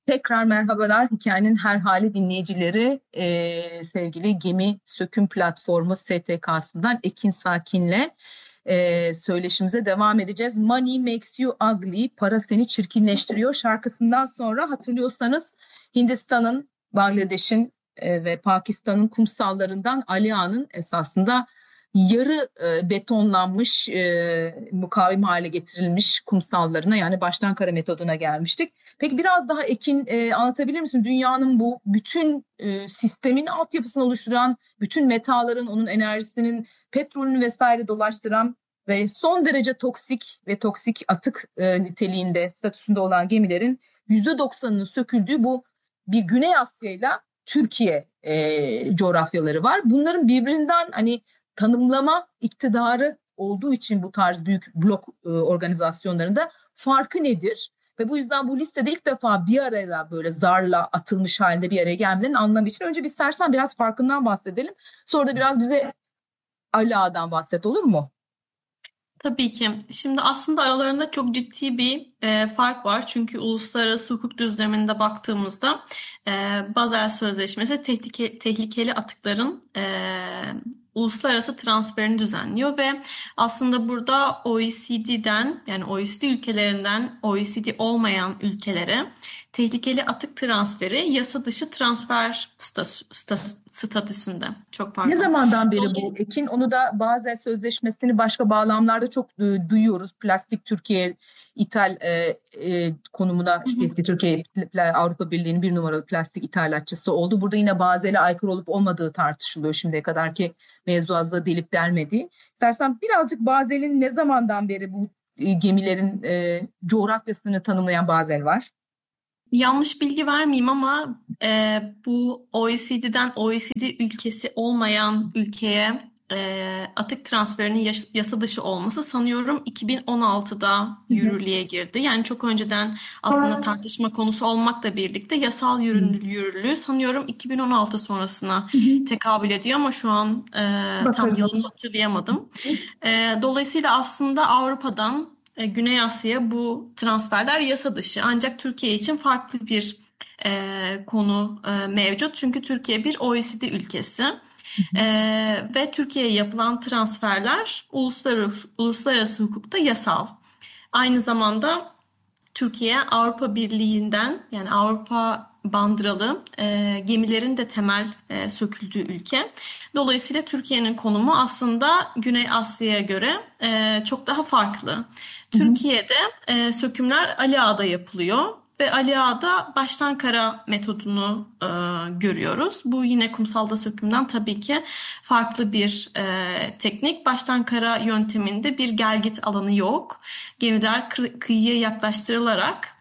Tekrar merhabalar hikayenin her hali dinleyicileri. Sevgili Gemi Söküm Platformu STK'sından Ekin Sakin'le söyleşimize devam edeceğiz. Money makes you ugly, para seni çirkinleştiriyor şarkısından sonra hatırlıyorsanız Hindistan'ın, Bangladeş'in ve Pakistan'ın kumsallarından Ali Ağa'nın esasında yarı betonlanmış, mukavim hale getirilmiş kumsallarına, yani baştan kara metoduna gelmiştik. Peki biraz daha Ekin, anlatabilir misin? Dünyanın bu bütün sistemin altyapısını oluşturan, bütün metaların, onun enerjisinin, petrolünü vesaire dolaştıran ve son derece toksik atık niteliğinde, statüsünde olan gemilerin %90'ının söküldüğü bu bir Güney Asya ile Türkiye coğrafyaları var. Bunların birbirinden hani tanımlama iktidarı olduğu için bu tarz büyük blok organizasyonlarında farkı nedir? Ve bu yüzden bu listede ilk defa bir araya böyle zarla atılmış halinde bir araya gelmenin anlamı için önce bir istersen biraz farkından bahsedelim. Sonra da biraz bize Ali Ağa'dan bahset, olur mu? Tabii ki. Şimdi aslında aralarında çok ciddi bir fark var. Çünkü uluslararası hukuk düzleminde baktığımızda e, Basel Sözleşmesi tehlikeli atıkların uluslararası transferini düzenliyor ve aslında burada OECD'den, yani OECD ülkelerinden OECD olmayan ülkelere tehlikeli atık transferi yasa dışı transfer statüsünde. Çok Ne pardon. zamandan beri bu Dolayısıyla Ekin? Onu da Basel Sözleşmesi'ni başka bağlamlarda çok duyuyoruz. Plastik Türkiye ithal konumuna, işte Türkiye Avrupa Birliği'nin bir numaralı plastik ithalatçısı oldu. Burada yine Basel'e aykırı olup olmadığı tartışılıyor şimdiye kadarki mevzuazda delip delmediği. İstersen birazcık Basel'in ne zamandan beri bu gemilerin coğrafyasını tanımlayan Basel var? yanlış bilgi vermeyeyim ama bu OECD'den OECD ülkesi olmayan ülkeye atık transferinin yasa dışı olması sanıyorum 2016'da Hı hı. yürürlüğe girdi. Yani çok önceden aslında tartışma konusu olmakla birlikte yasal yürürlüğü sanıyorum 2016 sonrasına Hı hı. tekabül ediyor ama şu an tam Bakarız yılını ona. hatırlayamadım. Dolayısıyla aslında Avrupa'dan Güney Asya'ya bu transferler yasa dışı. Ancak Türkiye için farklı bir konu mevcut. Çünkü Türkiye bir OECD ülkesi. Ve Türkiye'ye yapılan transferler uluslararası hukukta yasal. Aynı zamanda Türkiye Avrupa Birliği'nden, yani Avrupa bandıralı gemilerin de temel söküldüğü ülke. Dolayısıyla Türkiye'nin konumu aslında Güney Asya'ya göre çok daha farklı. Hı hı. Türkiye'de sökümler Ali Ağa'da yapılıyor ve Ali Ağa'da baştan kara metodunu görüyoruz. Bu yine kumsalda sökümden tabii ki farklı bir teknik. Baştan kara yönteminde bir gelgit alanı yok. Gemiler kıyıya yaklaştırılarak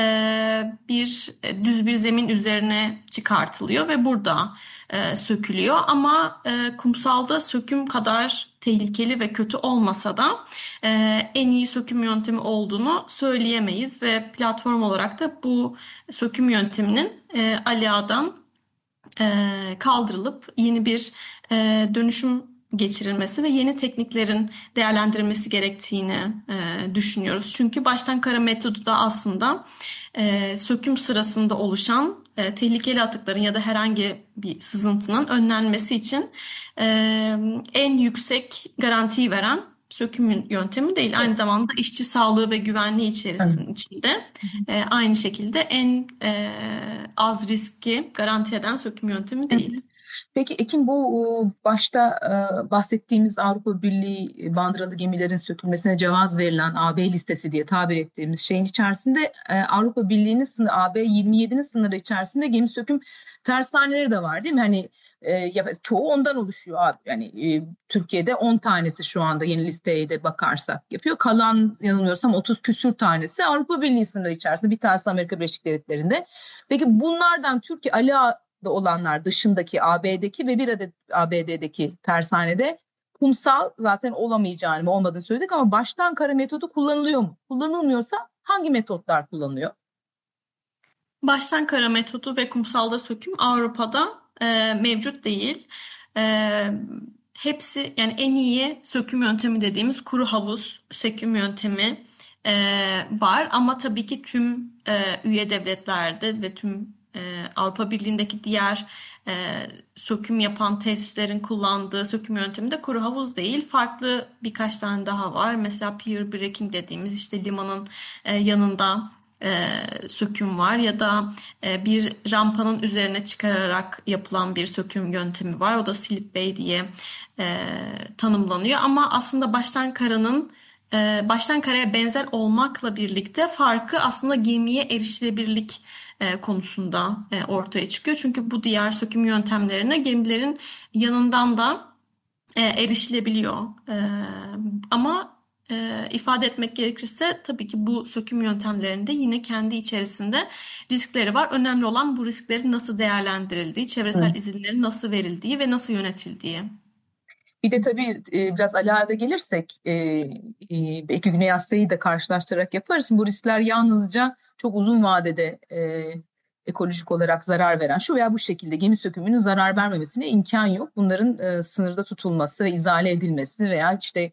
düz bir zemin üzerine çıkartılıyor ve burada sökülüyor. Ama kumsalda söküm kadar tehlikeli ve kötü olmasa da e, en iyi söküm yöntemi olduğunu söyleyemeyiz ve platform olarak da bu söküm yönteminin ALIA'dan kaldırılıp yeni bir dönüşüm geçirilmesi ve yeni tekniklerin değerlendirilmesi gerektiğini düşünüyoruz. Çünkü baştan kara metodu da aslında söküm sırasında oluşan tehlikeli atıkların ya da herhangi bir sızıntının önlenmesi için e, en yüksek garantiyi veren söküm yöntemi değil. Aynı zamanda işçi sağlığı ve güvenliği Evet. içinde aynı şekilde en az riski garanti eden söküm yöntemi Hı hı. değil. Peki Ekim, bu başta bahsettiğimiz Avrupa Birliği bandıralı gemilerin sökülmesine cevaz verilen AB listesi diye tabir ettiğimiz şeyin içerisinde Avrupa Birliği'nin AB 27'nin sınırı içerisinde gemi söküm tersaneleri de var, değil mi? Hani çoğu ondan oluşuyor abi. Yani Türkiye'de 10 tanesi şu anda yeni listeye de bakarsak yapıyor. Kalan yanılmıyorsam 30 küsür tanesi Avrupa Birliği sınırı içerisinde. Bir tanesi Amerika Birleşik Devletleri'nde. Peki bunlardan Türkiye da olanlar dışındaki AB'deki ve bir adet ABD'deki tersanede kumsal zaten olamayacağını, olmadığını söyledik, ama baştan kara metodu kullanılıyor mu? Kullanılmıyorsa hangi metotlar kullanılıyor? Baştan kara metodu ve kumsalda söküm Avrupa'da mevcut değil. E, Hepsi, yani en iyi söküm yöntemi dediğimiz kuru havuz söküm yöntemi var ama tabii ki tüm üye devletlerde ve tüm Avrupa Birliği'ndeki diğer e, söküm yapan tesislerin kullandığı söküm yöntemi de kuru havuz değil. Farklı birkaç tane daha var. Mesela pier breaking dediğimiz işte limanın yanında söküm var ya da bir rampanın üzerine çıkararak yapılan bir söküm yöntemi var. O da slip bay diye tanımlanıyor. Ama aslında baştan karaya benzer olmakla birlikte farkı aslında gemiye erişilebilirlik konusunda ortaya çıkıyor. Çünkü bu diğer söküm yöntemlerine gemilerin yanından da erişilebiliyor. Ama ifade etmek gerekirse tabii ki bu söküm yöntemlerinde yine kendi içerisinde riskleri var. Önemli olan bu risklerin nasıl değerlendirildiği, çevresel izinlerin nasıl verildiği ve nasıl yönetildiği. Bir de tabii biraz alada gelirsek belki Güney Asya'yı da karşılaştırarak yaparız. Bu riskler yalnızca çok uzun vadede ekolojik olarak zarar veren şu veya bu şekilde gemi sökümünün zarar vermemesine imkan yok. Bunların sınırda tutulması ve izale edilmesi veya işte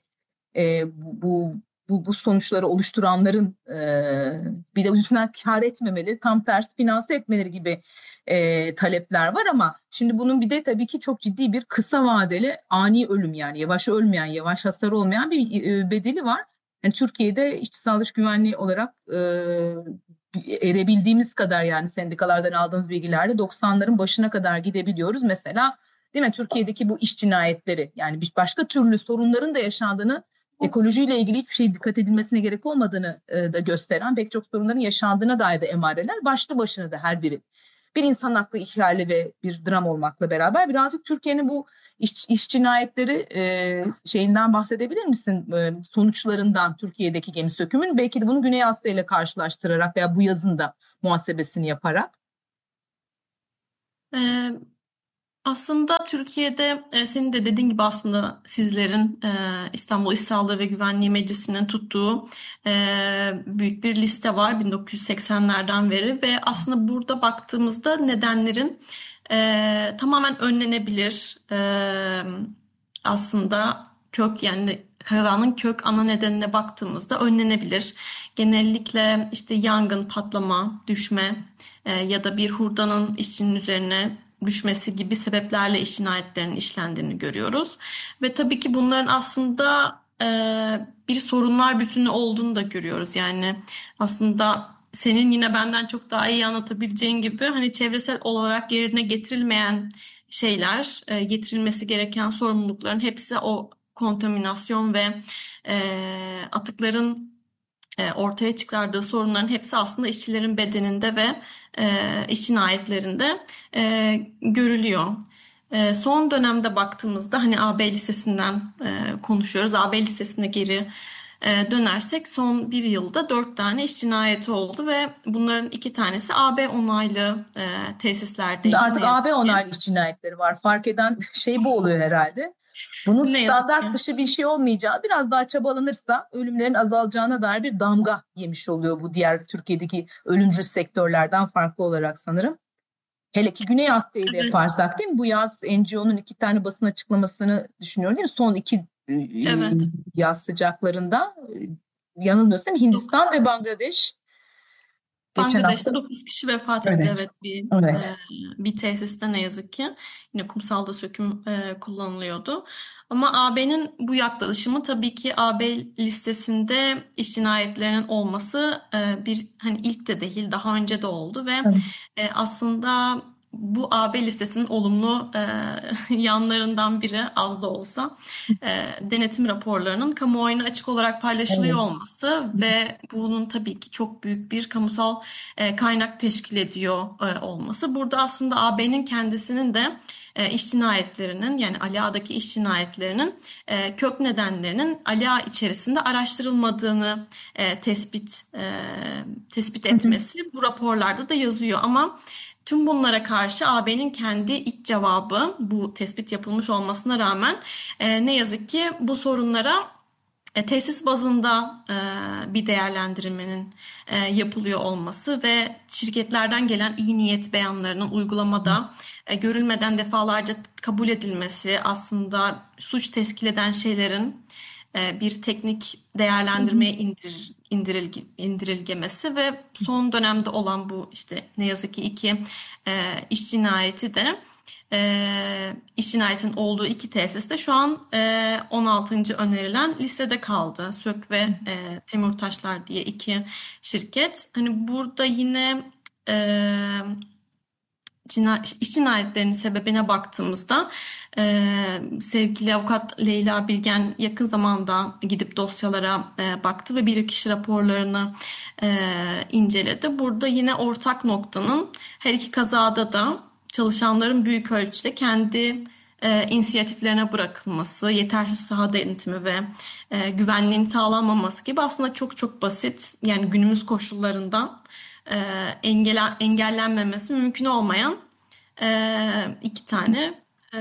bu sonuçları oluşturanların bir de üstünden kar etmemeleri, tam tersi finanse etmeleri gibi talepler var ama şimdi bunun bir de tabii ki çok ciddi bir kısa vadeli ani ölüm yani yavaş ölmeyen, yavaş hasar olmayan bir bedeli var. Yani Türkiye'de işçi dış güvenliği olarak erebildiğimiz kadar yani sendikalardan aldığımız bilgilerde 90'ların başına kadar gidebiliyoruz. Mesela değil mi Türkiye'deki bu iş cinayetleri yani bir başka türlü sorunların da yaşandığını ekolojiyle ilgili hiçbir şey dikkat edilmesine gerek olmadığını da gösteren pek çok sorunların yaşandığına dair de emareler başlı başına da her biri bir insan hakkı ihlali ve bir dram olmakla beraber birazcık Türkiye'nin bu iş cinayetleri şeyinden bahsedebilir misin? Sonuçlarından Türkiye'deki gemi sökümün belki de bunu Güney Asya ile karşılaştırarak veya bu yazın da muhasebesini yaparak. Ee, Aslında Türkiye'de senin de dediğin gibi aslında sizlerin İstanbul İş Sağlığı ve Güvenliği Meclisi'nin tuttuğu büyük bir liste var 1980'lerden beri ve aslında burada baktığımızda nedenlerin tamamen önlenebilir aslında yani kazanın kök ana nedenine baktığımızda önlenebilir. Genellikle işte yangın, patlama, düşme ya da bir hurdanın işçinin üzerine düşmesi gibi sebeplerle iş cinayetlerinin işlendiğini görüyoruz. Ve tabii ki bunların aslında bir sorunlar bütünü olduğunu da görüyoruz. Yani aslında senin yine benden çok daha iyi anlatabileceğin gibi hani çevresel olarak yerine getirilmeyen şeyler, getirilmesi gereken sorumlulukların hepsi o kontaminasyon ve atıkların ortaya çıkardığı sorunların hepsi aslında işçilerin bedeninde ve iş cinayetlerinde görülüyor. Son dönemde baktığımızda hani AB listesinden konuşuyoruz. AB listesine geri dönersek son bir yılda 4 tane iş cinayeti oldu ve bunların 2 tanesi AB onaylı Şimdi tesislerdeydi artık ne yazık AB ki. onaylı iş cinayetleri var. Fark eden şey bu oluyor herhalde. Bunun Ne yazık ki. standart dışı bir şey olmayacağı, biraz daha çabalanırsa ölümlerin azalacağına dair bir damga yemiş oluyor bu diğer Türkiye'deki ölümcül sektörlerden farklı olarak sanırım. Hele ki Güney Asya'yı da Evet, yaparsak değil mi? Bu yaz NGO'nun 2 tane basın açıklamasını düşünüyorum değil mi? Son 2 evet. yaz sıcaklarında yanılmıyorsam Dok- Hindistan ve Bangladeş geçen hafta. Bangladeş'te 9 kişi vefat etti. Evet, Evet, evet. bir tesiste ne yazık ki yine kumsalda söküm kullanılıyordu. Ama AB'nin bu yaklaşımı tabii ki AB listesinde iş cinayetlerinin olması bir hani ilk de değil daha önce de oldu ve aslında bu AB listesinin olumlu yanlarından biri az da olsa denetim raporlarının kamuoyuna açık olarak paylaşılıyor Evet. olması ve bunun tabii ki çok büyük bir kamusal kaynak teşkil ediyor olması. Burada aslında AB'nin kendisinin de iş cinayetlerinin yani Ali Ağa'daki iş cinayetlerinin kök nedenlerinin Ali Ağa içerisinde araştırılmadığını tespit etmesi bu raporlarda da yazıyor ama tüm bunlara karşı AB'nin kendi iç cevabı bu tespit yapılmış olmasına rağmen ne yazık ki bu sorunlara tesis bazında bir değerlendirmenin yapılıyor olması ve şirketlerden gelen iyi niyet beyanlarının uygulamada görülmeden defalarca kabul edilmesi aslında suç teşkil eden şeylerin bir teknik değerlendirmeye indirilgemesi ve son dönemde olan bu işte ne yazık ki iki iş cinayeti de iş cinayetinin olduğu iki tesis de şu an 16. önerilen listede kaldı. Sök ve Temurtaşlar diye iki şirket. Hani burada yine e, iş cinayetlerinin sebebine baktığımızda sevgili avukat Leyla Bilgen yakın zamanda gidip dosyalara baktı ve bilirkişi raporlarını inceledi. Burada yine ortak noktanın her iki kazada da çalışanların büyük ölçüde kendi inisiyatiflerine bırakılması, yetersiz saha denetimi ve güvenliğin sağlanmaması gibi aslında çok çok basit, yani günümüz koşullarında engellenmemesi mümkün olmayan iki tane e,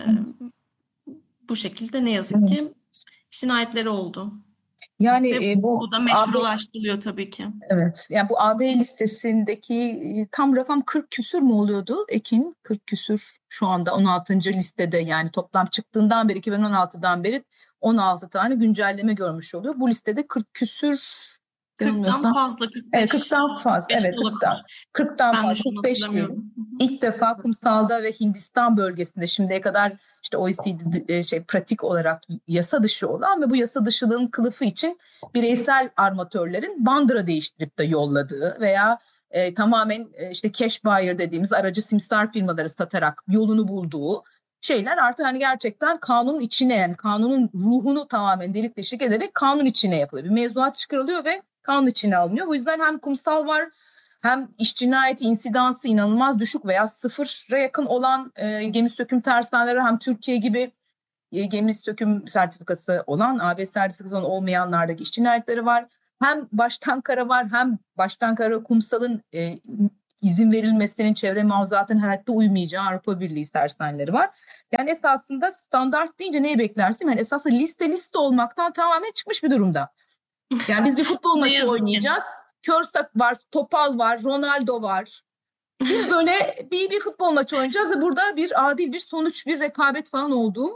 bu şekilde ne yazık Evet. ki cinayetleri oldu. Ve Yani bu bu da AB, meşrulaştırılıyor tabii ki. evet, yani bu AB listesindeki tam rakam 40 küsür mü oluyordu Ekin? 40 küsür şu anda 16. listede, yani toplam çıktığından beri 2016'dan beri 16 tane güncelleme görmüş oluyor. Bu listede 40 küsür 40'tan yanılmıyorsam. fazla, Evet, 45, 40'tan fazla. 45 de Evet, olabilir. 40'tan Ben de fazla. şu an 45 hatırlamıyorum. diyelim. İlk defa kumsalda ve Hindistan bölgesinde şimdiye kadar işte OECD pratik olarak yasa dışı olan ve bu yasa dışılığın kılıfı için bireysel armatörlerin bandıra değiştirip de yolladığı veya tamamen işte cash buyer dediğimiz aracı simsar firmaları satarak yolunu bulduğu şeyler artık hani gerçekten kanunun içine, yani kanunun ruhunu tamamen delik deşik ederek kanun içine yapılıyor. Bir mevzuat çıkarılıyor ve kanun içine alınıyor. O yüzden hem kumsal var, hem iş cinayeti insidansı inanılmaz düşük veya sıfıra yakın olan gemi söküm tersaneleri, hem Türkiye gibi gemi söküm sertifikası olan, AB sertifikası olan olmayanlardaki iş cinayetleri var. Hem baştan kara var, hem baştan kara kumsalın izin verilmesinin, çevre mevzuatının hayatta uymayacağı Avrupa Birliği tersaneleri var. Yani esasında standart deyince neyi beklersin? Yani esasında liste olmaktan tamamen çıkmış bir durumda. Yani biz bir futbol Ne maçı yazık ki. oynayacağız. Körsak var, Topal var, Ronaldo var. Değil mi? Böyle bir futbol maçı oynayacağız ve burada bir adil bir sonuç, bir rekabet falan olduğu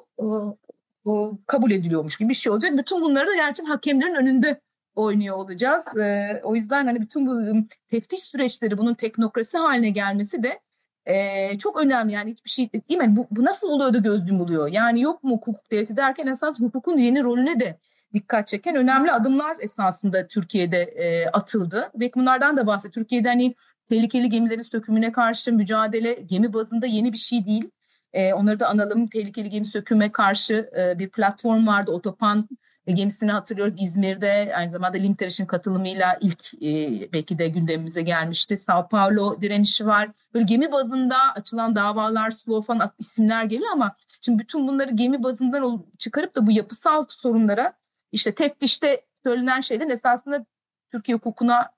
kabul ediliyormuş gibi bir şey olacak. Bütün bunları da gerçekten hakemlerin önünde oynuyor olacağız. O yüzden hani bütün bu teftiş süreçleri, bunun teknokrasi haline gelmesi de çok önemli. Yani hiçbir şey değil mi? Bu nasıl oluyor da göz yumuluyor? Yani yok mu hukuk devleti derken esas hukukun yeni rolüne de dikkat çeken önemli adımlar esasında Türkiye'de atıldı. Ve bunlardan da bahsediyor. Türkiye'de hani tehlikeli gemilerin sökümüne karşı mücadele gemi bazında yeni bir şey değil. Onları da analım. Tehlikeli gemi söküme karşı bir platform vardı. Otopan gemisini hatırlıyoruz. İzmir'de aynı zamanda Limteriş'in katılımıyla ilk belki de gündemimize gelmişti. Sao Paulo direnişi var. Böyle gemi bazında açılan davalar, slow falan isimler geliyor ama şimdi bütün bunları gemi bazından çıkarıp da bu yapısal sorunlara, işte teftişte söylenen şeylerin esasında Türkiye hukukuna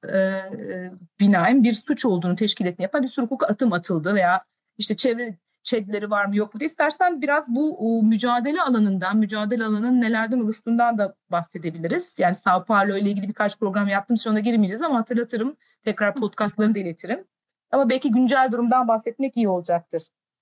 binaen bir suç olduğunu teşkil ettiğini yapan bir sürü hukuk atıldı veya işte çevre ÇED'leri var mı yok mu diye. İstersen biraz bu mücadele alanından, mücadele alanının nelerden oluştuğundan da bahsedebiliriz. Yani Sao Paulo ile ilgili birkaç program yaptım. Sonra girmeyeceğiz ama hatırlatırım. Tekrar podcastlarını da iletirim. Ama belki güncel durumdan bahsetmek iyi olacaktır.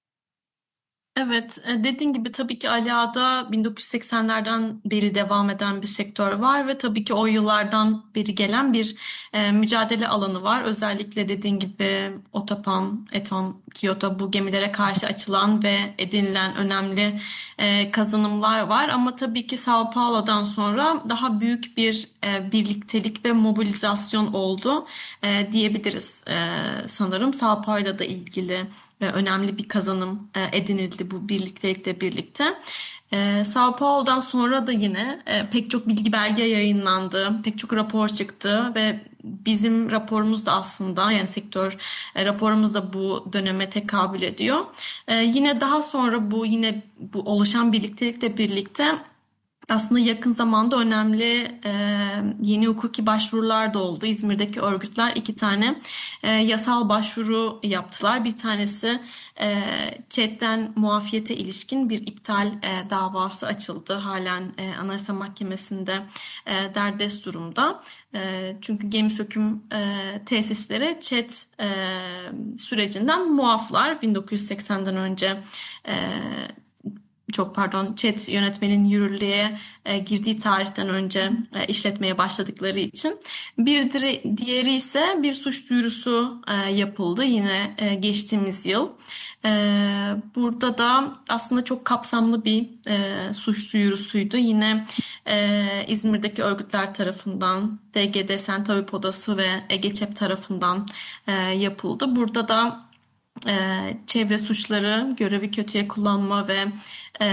Evet, dediğin gibi tabii ki Ali Ağa'da 1980'lerden beri devam eden bir sektör var ve tabii ki o yıllardan beri gelen bir mücadele alanı var. Özellikle dediğin gibi Otapan, Eton, Kyoto bu gemilere karşı açılan ve edinilen önemli kazanımlar var. Ama tabii ki Sao Paulo'dan sonra daha büyük bir birliktelik ve mobilizasyon oldu diyebiliriz sanırım. Sao Paulo'da ilgili önemli bir kazanım edinildi bu birliktelikle birlikte. Sao Paulo'dan sonra da yine pek çok bilgi belge yayınlandı, pek çok rapor çıktı ve bizim raporumuz da aslında, yani sektör raporumuz da bu döneme tekabül ediyor. Yine daha sonra bu oluşan birliktelikle birlikte aslında yakın zamanda önemli yeni hukuki başvurular da oldu. İzmir'deki örgütler iki tane yasal başvuru yaptılar. Bir tanesi ÇED'den muafiyete ilişkin bir iptal davası açıldı. Halen Anayasa Mahkemesi'nde derdest durumda. Çünkü gemi söküm tesisleri ÇED sürecinden muaflar. 1980'den önce çok pardon, ÇED yönetmenin yürürlüğe girdiği tarihten önce işletmeye başladıkları için. Diğeri ise bir suç duyurusu yapıldı yine geçtiğimiz yıl. E, Burada da aslında çok kapsamlı bir suç duyurusuydu. Yine İzmir'deki örgütler tarafından, DGD, Sen Tabip Odası ve EGÇEP tarafından yapıldı. Burada da çevre suçları, görevi kötüye kullanma ve e,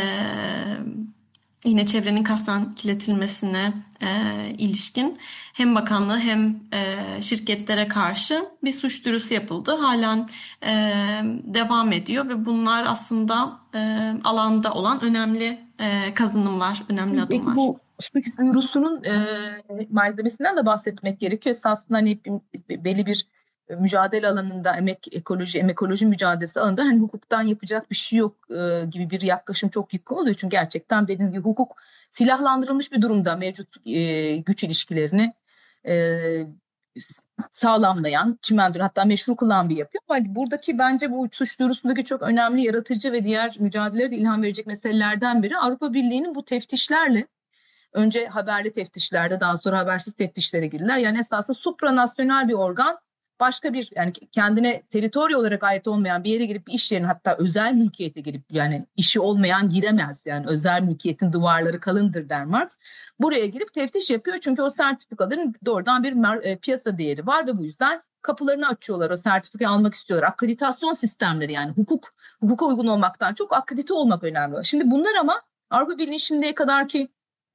yine çevrenin kasten kirletilmesine ilişkin hem bakanlığı hem şirketlere karşı bir suç duyurusu yapıldı. Halen e, devam ediyor ve bunlar aslında alanda olan önemli kazanımlar, önemli Peki adımlar. bu suç duyurusunun malzemesinden de bahsetmek gerekiyor. Esasında hani belli bir mücadele alanında ekoloji mücadelesi alanında hani hukuktan yapacak bir şey yok gibi bir yaklaşım çok yıkın oluyor. Çünkü gerçekten dediğiniz gibi hukuk silahlandırılmış bir durumda mevcut güç ilişkilerini e, sağlamlayan, çimento hatta meşru kılan bir yapı. Ama buradaki bence bu suç duyurusundaki çok önemli yaratıcı ve diğer mücadelelere de ilham verecek meselelerden biri Avrupa Birliği'nin bu teftişlerle önce haberli teftişlerde daha sonra habersiz teftişlere girdiler. Yani esasında supranasyonel bir organ başka bir yani kendine teritoryo olarak ait olmayan bir yere girip bir iş yerine hatta özel mülkiyete girip yani işi olmayan giremez. Yani özel mülkiyetin duvarları kalındır der Marx. Buraya girip teftiş yapıyor çünkü o sertifikaların doğrudan bir piyasa değeri var ve bu yüzden kapılarını açıyorlar. O sertifikayı almak istiyorlar. Akreditasyon sistemleri yani hukuka uygun olmaktan çok akredite olmak önemli. Şimdi bunlar ama Avrupa Birliği şimdiye kadar ki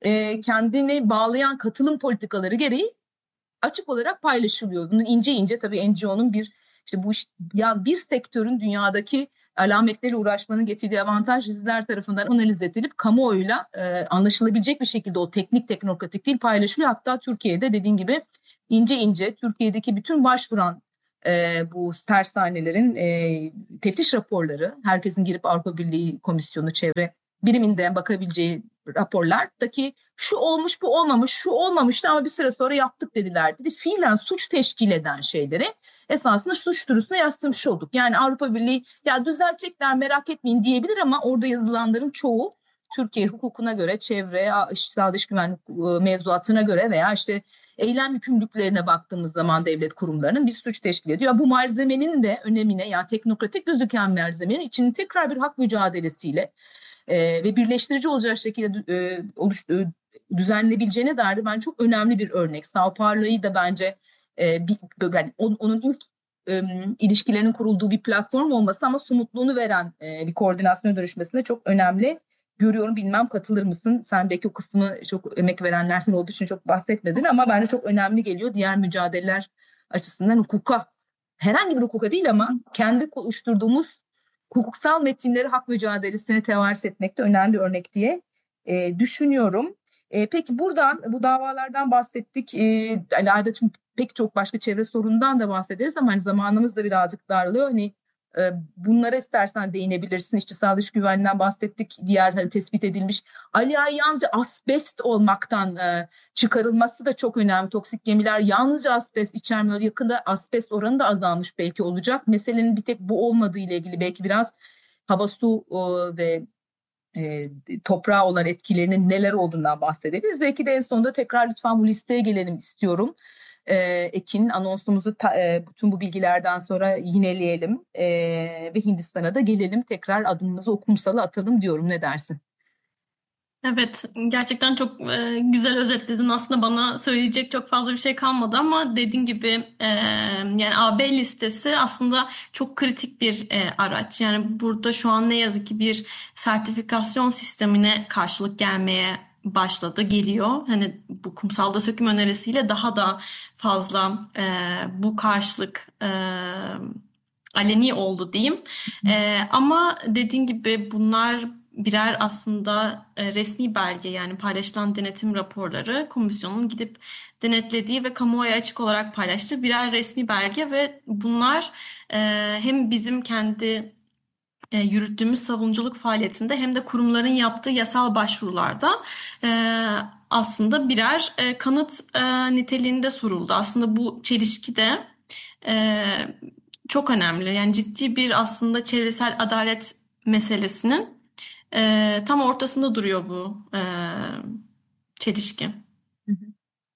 kendini bağlayan katılım politikaları gereği açık olarak paylaşılıyor. Bunun ince ince tabii NGO'nun bir işte bu ya bir sektörün dünyadaki alametleriyle uğraşmanın getirdiği avantaj sizler tarafından analiz edilip kamuoyuyla anlaşılabilecek bir şekilde o teknokratik değil paylaşılıyor. Hatta Türkiye'de dediğin gibi ince ince Türkiye'deki bütün başvuran bu tersanelerin teftiş raporları herkesin girip Avrupa Birliği Komisyonu Çevre Biriminde bakabileceği raporlardaki şu olmuş bu olmamış şu olmamıştı ama bir süre sonra yaptık dediler. Bir de fiilen suç teşkil eden şeyleri esasında suç duyurusuna yansıtmış olduk. Yani Avrupa Birliği ya düzeltecekler merak etmeyin diyebilir ama orada yazılanların çoğu Türkiye hukukuna göre çevre, işte dış güvenlik mevzuatına göre veya işte eylem yükümlülüklerine baktığımız zaman devlet kurumlarının bir suç teşkil ediyor. Bu malzemenin de önemine yani teknokratik gözüken malzemenin içini tekrar bir hak mücadelesiyle ve birleştirici olacak şekilde düzenlenebileceğine dair de ben çok önemli bir örnek. Sao Paulo'yu da bence yani onun ilk ilişkilerinin kurulduğu bir platform olması ama somutluğunu veren bir koordinasyon dönüşmesinde çok önemli görüyorum. Bilmem katılır mısın? Sen belki o kısmı çok emek verenlerden olduğu için çok bahsetmedin ama bence çok önemli geliyor. Diğer mücadeleler açısından hukuka, herhangi bir hukuka değil ama kendi oluşturduğumuz hukuksal metinleri hak mücadelesine tevaris etmekte önemli örnek diye düşünüyorum. Peki buradan bu davalardan bahsettik. Alada tüm pek çok başka çevre sorunundan da bahsederiz ama hani zamanımız da birazcık darlıyor. Hani bunlara istersen değinebilirsin. İşte sağ dış güvenliğinden bahsettik. Diğer hani tespit edilmiş. Ali Ay yalnızca asbest olmaktan çıkarılması da çok önemli. Toksik gemiler yalnızca asbest içermiyor. Yakında asbest oranı da azalmış belki olacak. Meselenin bir tek bu olmadığı ile ilgili belki biraz hava, su ve toprağa olan etkilerinin neler olduğundan bahsedebiliriz. Belki de en sonunda tekrar lütfen bu listeye gelelim istiyorum. Ekin anonsumuzu bütün bu bilgilerden sonra yineleyelim ve Hindistan'a da gelelim. Tekrar adımımızı o kumsala atalım diyorum. Ne dersin? Evet, gerçekten çok güzel özetledin. Aslında bana söyleyecek çok fazla bir şey kalmadı ama dediğin gibi yani AB listesi aslında çok kritik bir araç. Yani burada şu an ne yazık ki bir sertifikasyon sistemine karşılık gelmeye başladı, geliyor. Hani bu kumsalda söküm önerisiyle daha da fazla bu karşılık aleni oldu diyeyim. Ama dediğin gibi bunlar birer aslında resmi belge, yani paylaşılan denetim raporları komisyonun gidip denetlediği ve kamuoyu açık olarak paylaştığı birer resmi belge ve bunlar hem bizim kendi yürüttüğümüz savunuculuk faaliyetinde hem de kurumların yaptığı yasal başvurularda e, aslında birer kanıt niteliğinde soruldu. Aslında bu çelişki de e, çok önemli. Yani ciddi bir aslında çevresel adalet meselesinin Tam ortasında duruyor bu çelişki. Hı hı.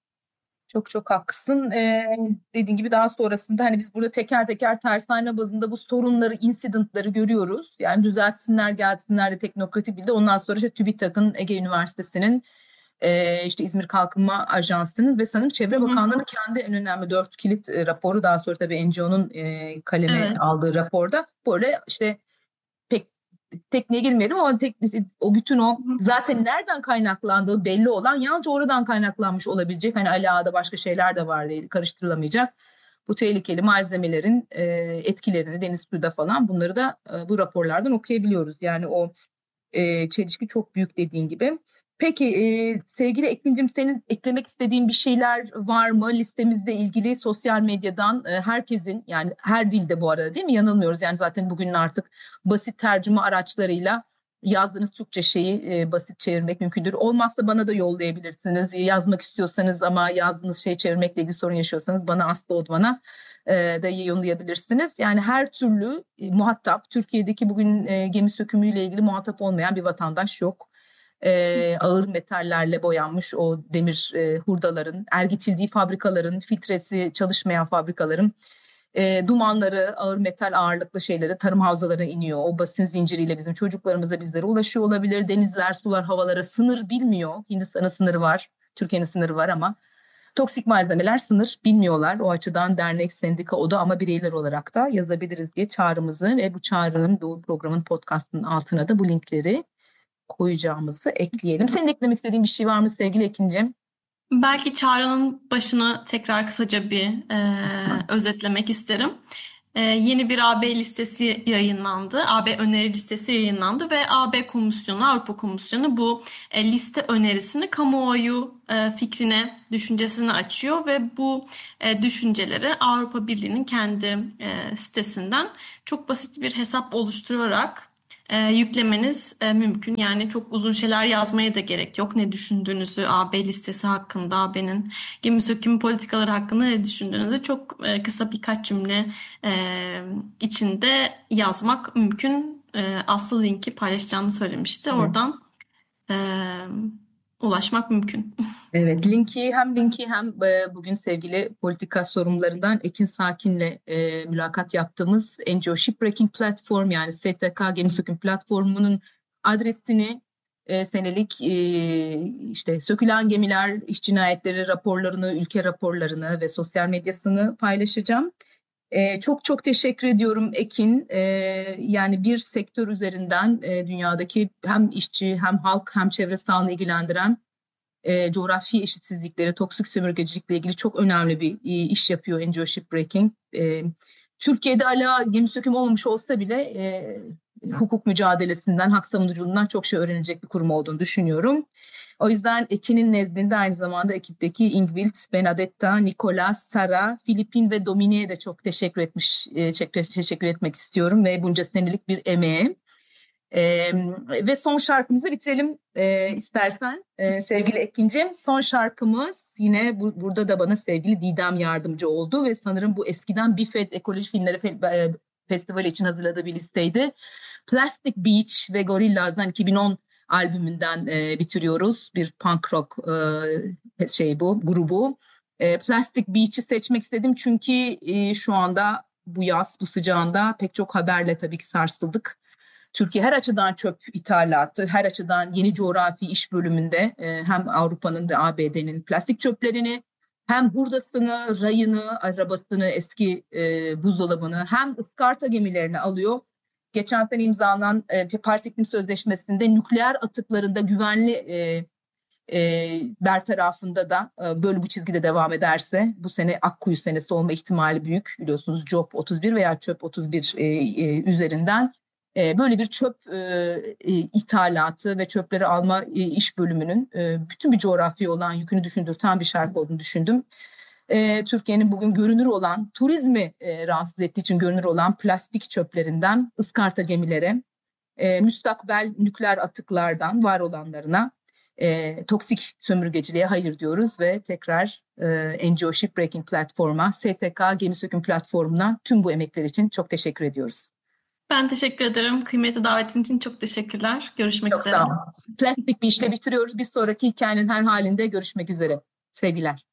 Çok çok haklısın. Dediğin gibi daha sonrasında hani biz burada teker teker tersane bazında bu sorunları, incidentları görüyoruz. Yani düzeltsinler, gelsinler de teknokratik bir de ondan sonra işte TÜBİTAK'ın, Ege Üniversitesi'nin, işte İzmir Kalkınma Ajansı'nın ve sanırım Hı Çevre hı. Bakanlığı'nın kendi en önemli 4 kilit raporu, daha sonra tabii NGO'nun kaleme Evet. aldığı raporda böyle işte pek tekniğe girmeyelim ama o bütün o Hı hı. zaten nereden kaynaklandığı belli olan yalnızca oradan kaynaklanmış olabilecek. Hani alada başka şeyler de var değil, karıştırılamayacak. Bu tehlikeli malzemelerin etkilerini deniz suyunda falan bunları da bu raporlardan okuyabiliyoruz. Yani o çelişki çok büyük dediğin gibi. Peki sevgili Eklincim, senin eklemek istediğin bir şeyler var mı? Listemizle ilgili sosyal medyadan herkesin, yani her dilde bu arada değil mi? Yanılmıyoruz yani zaten bugün artık basit tercüme araçlarıyla yazdığınız Türkçe şeyi basit çevirmek mümkündür. Olmazsa bana da yollayabilirsiniz. Yazmak istiyorsanız ama yazdığınız şeyi çevirmekle ilgili sorun yaşıyorsanız bana, Aslı Odman'a da yollayabilirsiniz. Yani her türlü muhatap, Türkiye'deki bugün gemi sökümüyle ilgili muhatap olmayan bir vatandaş yok. Ağır metallerle boyanmış o demir hurdaların, ergitildiği fabrikaların, filtresi çalışmayan fabrikaların dumanları, ağır metal ağırlıklı şeyleri tarım havzalarına iniyor. O basın zinciriyle bizim çocuklarımıza, bizlere ulaşıyor olabilir. Denizler, sular, havalara sınır bilmiyor. Hindistan'ın sınırı var, Türkiye'nin sınırı var ama toksik malzemeler sınır bilmiyorlar. O açıdan dernek, sendika, oda ama bireyler olarak da yazabiliriz diye çağrımızı ve bu çağrının, bu programın podcastının altına da bu linkleri koyacağımızı ekleyelim. Senin eklemek istediğin bir şey var mı sevgili Ekin'cim? Belki çağrının başını tekrar kısaca bir özetlemek isterim. Yeni bir AB listesi yayınlandı. AB öneri listesi yayınlandı ve AB Komisyonu, Avrupa Komisyonu bu liste önerisini kamuoyu fikrine, düşüncesine açıyor ve bu düşünceleri Avrupa Birliği'nin kendi sitesinden çok basit bir hesap oluşturarak yüklemeniz mümkün. Yani çok uzun şeyler yazmaya da gerek yok. Ne düşündüğünüzü, AB listesi hakkında, AB'nin gemi sökümü politikaları hakkında ne düşündüğünüzü çok kısa birkaç cümle e, içinde yazmak mümkün. Aslı linki paylaşacağını söylemişti. Evet. Oradan e, ulaşmak mümkün. Evet, linki hem bugün sevgili politika sorumlularından Ekin Sakin'le mülakat yaptığımız NGO Shipbreaking Platform, yani STK Gemi Söküm Platformu'nun adresini, senelik işte sökülen gemiler, iş cinayetleri raporlarını, ülke raporlarını ve sosyal medyasını paylaşacağım. Çok çok teşekkür ediyorum Ekin. Yani bir sektör üzerinden dünyadaki hem işçi hem halk hem çevre sağlığını ilgilendiren coğrafi eşitsizlikleri, toksik sömürgecilikle ilgili çok önemli bir iş yapıyor NGO Shipbreaking. Türkiye'de hala gemi sökümü olmamış olsa bile hukuk mücadelesinden, hak savunuculuğundan çok şey öğrenilecek bir kurum olduğunu düşünüyorum. O yüzden Ekin'in nezdinde aynı zamanda ekipteki Ingvild, Benedetta, Nicolas, Sara, Filipin ve Domine'ye de çok teşekkür etmek istiyorum ve bunca senelik bir emeğe. Ve son şarkımızı bitirelim istersen sevgili Ekin'cim. Son şarkımız yine burada da bana sevgili Didem yardımcı oldu ve sanırım bu eskiden BİFED Ekoloji Filmleri Festivali için hazırladığı bir listeydi. Plastic Beach ve Gorillaz'dan 2010 albümünden bitiriyoruz. Bir punk rock bu grubu. Plastic Beach'i seçmek istedim çünkü şu anda bu yaz, bu sıcağında pek çok haberle tabii ki sarsıldık. Türkiye her açıdan çöp ithalatı, her açıdan yeni coğrafi iş bölümünde hem Avrupa'nın ve ABD'nin plastik çöplerini, hem hurdasını, rayını, arabasını, eski buzdolabını, hem ıskarta gemilerini alıyor. Geçen sene imzalanan Paris İklim Sözleşmesi'nde nükleer atıklarında güvenli bertarafında da böyle bu çizgide devam ederse bu sene Akkuyu senesi olma ihtimali büyük. Biliyorsunuz COP 31 veya çöp 31 üzerinden böyle bir çöp ithalatı ve çöpleri alma iş bölümünün bütün bir coğrafya olan yükünü düşündürten bir şarkı olduğunu düşündüm. Türkiye'nin bugün görünür olan, turizmi rahatsız ettiği için görünür olan plastik çöplerinden ıskarta gemilere, müstakbel nükleer atıklardan var olanlarına, toksik sömürgeciliğe hayır diyoruz ve tekrar NGO Shipbreaking platforma, STK Gemi Söküm platformuna tüm bu emekler için çok teşekkür ediyoruz. Ben teşekkür ederim. Kıymetli davetin için çok teşekkürler. Görüşmek Çok sağ üzere. olun. Plastik bir işle bitiriyoruz. Bir sonraki hikayenin her halinde görüşmek üzere. Sevgiler.